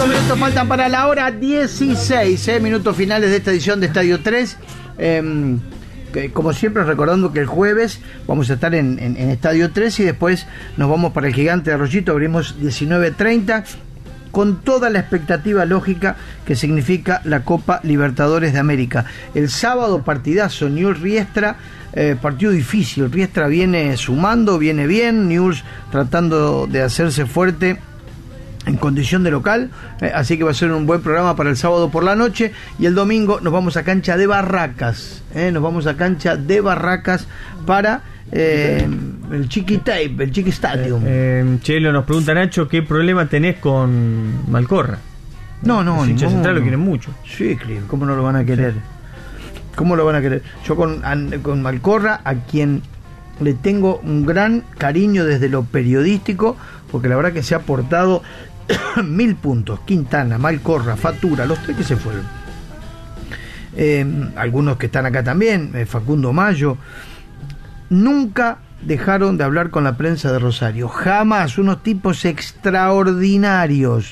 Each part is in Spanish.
minutos faltan para la hora 16, minutos finales de esta edición de Estadio 3. Como siempre, recordando que el jueves vamos a estar en Estadio 3 y después nos vamos para el Gigante de Arroyito, abrimos 19:30 con toda la expectativa lógica que significa la Copa Libertadores de América. El sábado partidazo, Newell's Riestra, partido difícil. Riestra viene sumando, viene bien, Newell's tratando de hacerse fuerte en condición de local, así que va a ser un buen programa para el sábado por la noche. Y el domingo nos vamos a cancha de Barracas, para el Chiqui Tape, el Chiqui Stadium. Chelo, nos pregunta Nacho, ¿qué problema tenés con Malcorra? No, los hinchas central lo quieren mucho. Sí, ¿cómo no lo van a querer? Sí. ¿Cómo lo van a querer? Yo con Malcorra, a quien le tengo un gran cariño desde lo periodístico, porque la verdad que se ha aportado 1000 puntos. Quintana, Malcorra, Fatura, los tres que se fueron. Algunos que están acá también, Facundo Mayo, nunca dejaron de hablar con la prensa de Rosario. Jamás. Unos tipos extraordinarios,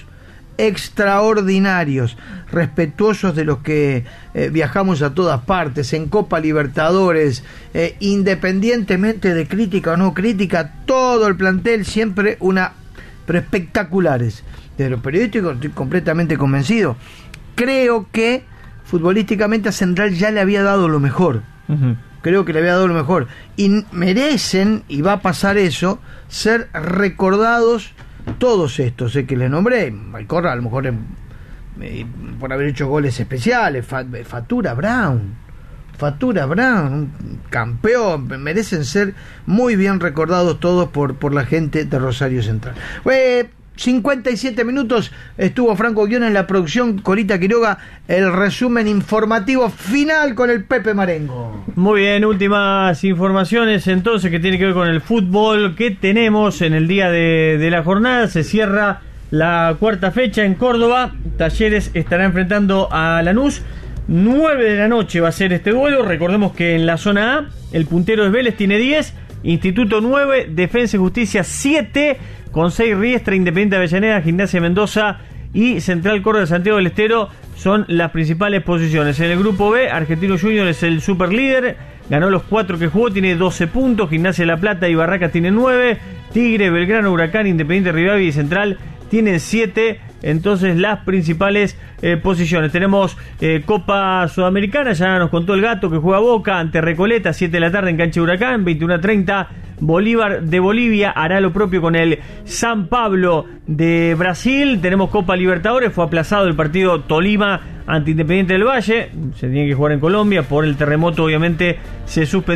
respetuosos de los que viajamos a todas partes, en Copa Libertadores, independientemente de crítica o no crítica, todo el plantel siempre pero espectaculares. De lo periodístico estoy completamente convencido. Creo que futbolísticamente a Central ya le había dado lo mejor. Creo que le había dado lo mejor. Y merecen, y va a pasar eso, ser recordados todos estos que les nombré. Malcorra a lo mejor por haber hecho goles especiales. Fatura Brown, un campeón. Merecen ser muy bien recordados todos por la gente de Rosario Central. 57 minutos estuvo Franco Guión en la producción, Corita Quiroga, el resumen informativo final con el Pepe Marengo. Muy bien, últimas informaciones entonces que tiene que ver con el fútbol que tenemos en el día de la jornada. Se cierra la cuarta fecha en Córdoba. Talleres estará enfrentando a Lanús. 9 de la noche va a ser este duelo. Recordemos que en la zona A el puntero es Vélez, tiene 10, Instituto 9, Defensa y Justicia 7, con 6 Riestra, Independiente Avellaneda, Gimnasia Mendoza y Central Córdoba de Santiago del Estero son las principales posiciones. En el grupo B, Argentino Junior es el super líder, ganó los 4 que jugó, tiene 12 puntos, Gimnasia de La Plata y Barracas tienen 9, Tigre, Belgrano, Huracán, Independiente Rivadavia y Central tienen 7. Entonces las principales posiciones. Tenemos Copa Sudamericana, ya nos contó el Gato que juega Boca ante Recoleta, 7 de la tarde en cancha de Huracán, 21:30 Bolívar de Bolivia hará lo propio con el San Pablo de Brasil. Tenemos Copa Libertadores, fue aplazado el partido Tolima ante Independiente del Valle, se tiene que jugar en Colombia, por el terremoto obviamente se suspendió.